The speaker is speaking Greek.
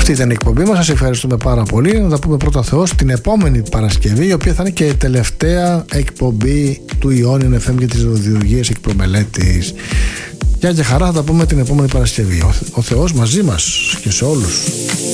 Αυτή ήταν η εκπομπή μας. Σας ευχαριστούμε πάρα πολύ. Να τα πούμε πρώτα Θεός την επόμενη Παρασκευή, η οποία θα είναι και η τελευταία εκπομπή του Ionian FM για τις ραδιολογίες εκπρομελέτης. Γεια και χαρά, θα τα πούμε την επόμενη Παρασκευή. Ο Θεός μαζί μας και σε όλους.